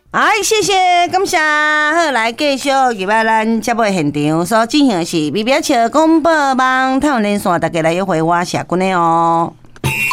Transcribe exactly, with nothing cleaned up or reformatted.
哎，谢谢，感谢。好，来继续入来咱节目现场所进行的是微表桥广播网台湾连线，大家来约会我社群的哦。